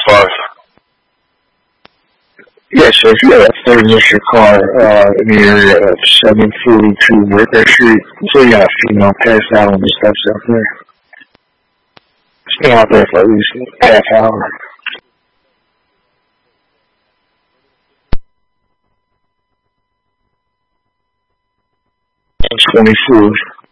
far? Yes, so if you have a third-district car near 742 Worker Street, so you got a female passed out on the steps up there. It's been out there for at least a half hour. 24.